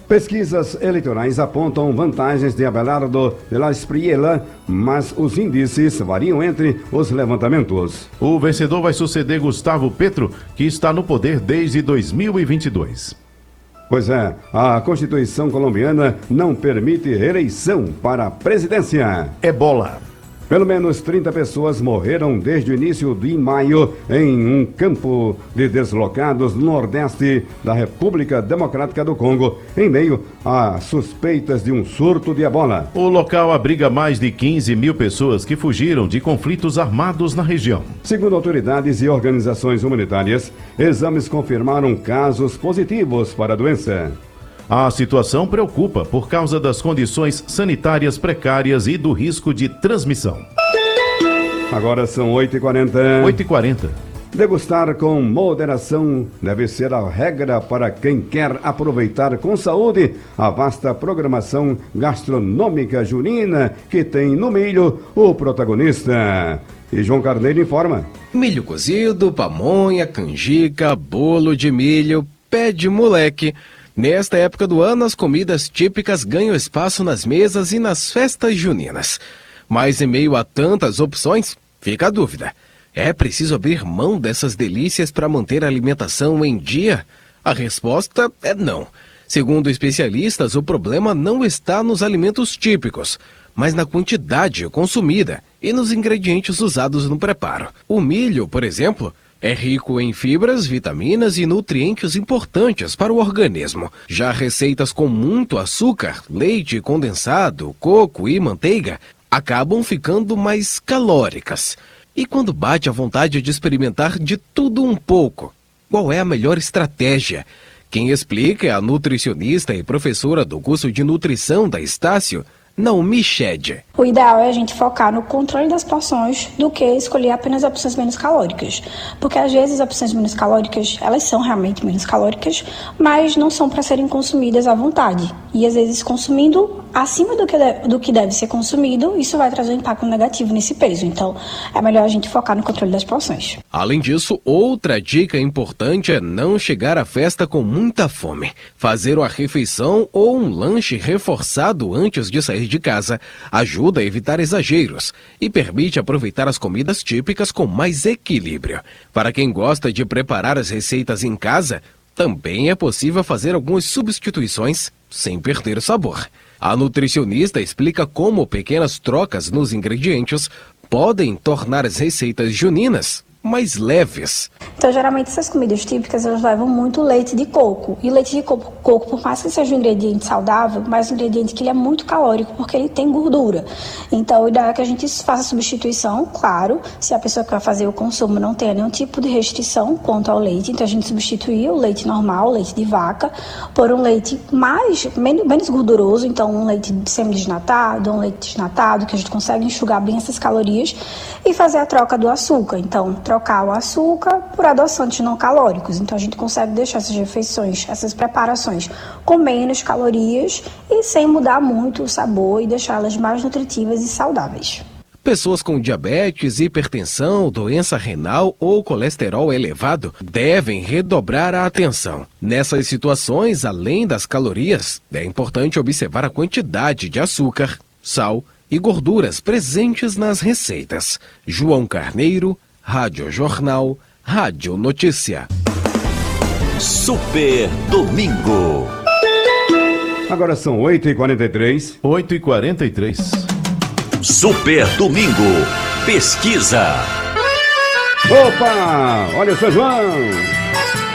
Pesquisas eleitorais apontam vantagens de Abelardo de la Espriella, mas os índices variam entre os levantamentos. O vencedor vai suceder Gustavo Petro, que está no poder desde 2022. Pois é, a Constituição colombiana não permite reeleição para a presidência. É bola. Pelo menos 30 pessoas morreram desde o início de maio em um campo de deslocados no nordeste da República Democrática do Congo, em meio a suspeitas de um surto de ebola. O local abriga mais de 15 mil pessoas que fugiram de conflitos armados na região. Segundo autoridades e organizações humanitárias, exames confirmaram casos positivos para a doença. A situação preocupa por causa das condições sanitárias precárias e do risco de transmissão. Agora são 8h40. 8h40. Degustar com moderação deve ser a regra para quem quer aproveitar com saúde a vasta programação gastronômica junina que tem no milho o protagonista. E João Carneiro informa. Milho cozido, pamonha, canjica, bolo de milho, pé de moleque. Nesta época do ano, as comidas típicas ganham espaço nas mesas e nas festas juninas. Mas em meio a tantas opções, fica a dúvida. É preciso abrir mão dessas delícias para manter a alimentação em dia? A resposta é não. Segundo especialistas, o problema não está nos alimentos típicos, mas na quantidade consumida e nos ingredientes usados no preparo. O milho, por exemplo, é rico em fibras, vitaminas e nutrientes importantes para o organismo. Já receitas com muito açúcar, leite condensado, coco e manteiga acabam ficando mais calóricas. E quando bate a vontade de experimentar de tudo um pouco, qual é a melhor estratégia? Quem explica é a nutricionista e professora do curso de nutrição da Estácio, Naomi Shed. O ideal é a gente focar no controle das porções do que escolher apenas opções menos calóricas. Porque às vezes as opções menos calóricas, elas são realmente menos calóricas, mas não são para serem consumidas à vontade. E às vezes consumindo acima do que deve ser consumido, isso vai trazer um impacto negativo nesse peso. Então é melhor a gente focar no controle das porções. Além disso, outra dica importante é não chegar à festa com muita fome. Fazer uma refeição ou um lanche reforçado antes de sair de casa ajuda a evitar exageros e permite aproveitar as comidas típicas com mais equilíbrio. Para quem gosta de preparar as receitas em casa, também é possível fazer algumas substituições sem perder o sabor. A nutricionista explica como pequenas trocas nos ingredientes podem tornar as receitas juninas mais leves. Então, geralmente, essas comidas típicas, elas levam muito leite de coco. E leite de coco, por mais que seja um ingrediente saudável, mas um ingrediente que ele é muito calórico, porque ele tem gordura. Então, o ideal é que a gente faça a substituição, claro, se a pessoa que vai fazer o consumo não tenha nenhum tipo de restrição quanto ao leite. Então, a gente substituir o leite normal, o leite de vaca, por um leite menos gorduroso. Então, um leite semi-desnatado, um leite desnatado, que a gente consegue enxugar bem essas calorias e fazer a troca do açúcar. Então, trocar o açúcar por adoçantes não calóricos. Então a gente consegue deixar essas refeições, essas preparações com menos calorias e sem mudar muito o sabor e deixá-las mais nutritivas e saudáveis. Pessoas com diabetes, hipertensão, doença renal ou colesterol elevado devem redobrar a atenção. Nessas situações, além das calorias, é importante observar a quantidade de açúcar, sal e gorduras presentes nas receitas. João Carneiro, Rádio Jornal, Rádio Notícia. Super Domingo. Agora são 8h43. 8h43. Super Domingo. Pesquisa. Opa! Olha o São João!